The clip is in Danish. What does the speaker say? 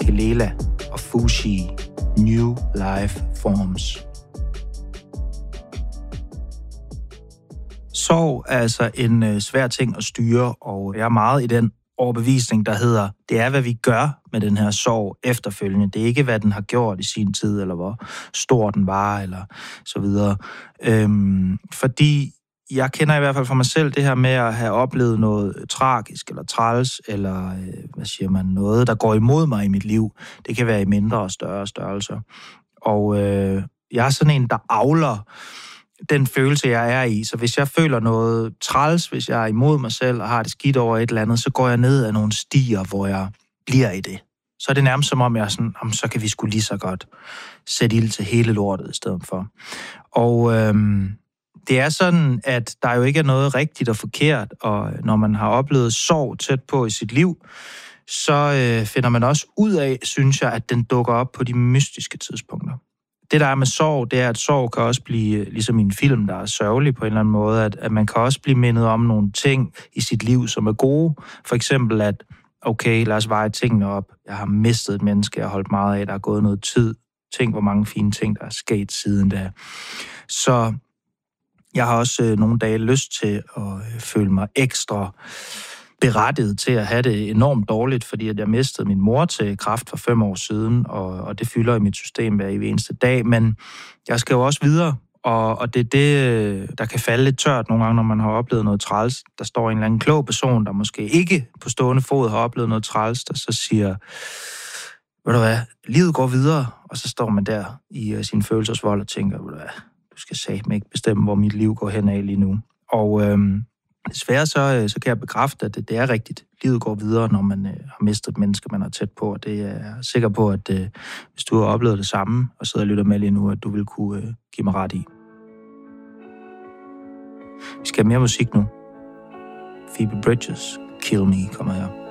Kelela og Fushi, New Life Forms. Sorg er altså en svær ting at styre, og jeg er meget i den overbevisning, der hedder, det er, hvad vi gør med den her sorg efterfølgende. Det er ikke, hvad den har gjort i sin tid, eller hvor stor den var, eller så videre. Fordi jeg kender i hvert fald for mig selv det her med at have oplevet noget tragisk, eller træls, eller noget, der går imod mig i mit liv. Det kan være i mindre og større størrelser. Og jeg er sådan en, der avler den følelse, jeg er i. Så hvis jeg føler noget træls, hvis jeg er imod mig selv og har det skidt over et eller andet, så går jeg ned ad nogle stier, hvor jeg bliver i det. Så er det nærmest som om jeg er sådan, så kan vi sgu lige så godt sætte ild til hele lortet i stedet for. Og det er sådan, at der jo ikke er noget rigtigt og forkert, og når man har oplevet sorg tæt på i sit liv, så finder man også ud af, synes jeg, at den dukker op på de mystiske tidspunkter. Det, der er med sorg, det er, at sorg kan også blive, ligesom i en film, der er sørgelig på en eller anden måde, at man kan også blive mindet om nogle ting i sit liv, som er gode. For eksempel, at okay, lad os veje tingene op. Jeg har mistet et menneske, jeg har holdt meget af, der er gået noget tid. Tænk, hvor mange fine ting, der er sket siden da. Så jeg har også nogle dage lyst til at føle mig ekstra berettiget til at have det enormt dårligt, fordi at jeg mistede min mor til kræft for 5 år siden, og det fylder i mit system hver eneste dag, men jeg skal jo også videre, og det er det, der kan falde lidt tørt nogle gange, når man har oplevet noget træls. Der står en eller anden klog person, der måske ikke på stående fod har oplevet noget træls, der så siger, ved du hvad, livet går videre, og så står man der i sin følelsesvold og tænker, ved du hvad, du skal satme ikke bestemme, hvor mit liv går hen af lige nu. Og desværre så kan jeg bekræfte, at det er rigtigt. Livet går videre, når man har mistet et menneske, man er tæt på, og det er jeg sikker på, at hvis du har oplevet det samme, og sidder og lytter med lige nu, at du vil kunne give mig ret i. Vi skal have mere musik nu. Phoebe Bridgers, Kill Me, kommer her.